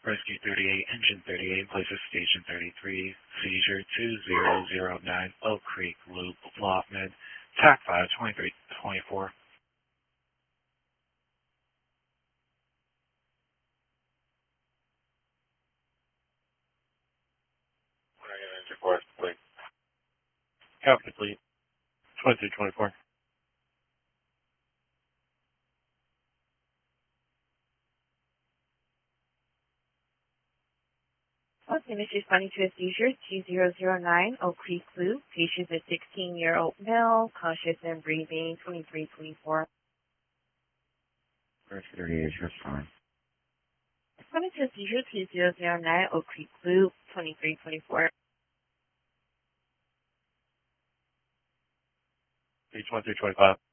Rescue 38, Engine 38, place of Station 33, Seizure 2009, Oak Creek Loop, Lotman, TAC 5, 2324. Engine 4, complete. Copy complete. 2324. Okay, Mr. Responding to a seizure 2009, Oak Creek Loop. Patient is 16-year-old male, conscious and breathing, 2324. Rescue 38, just fine. Responding to a seizure 2009, Oak Creek Loop, 2324. Page 2325.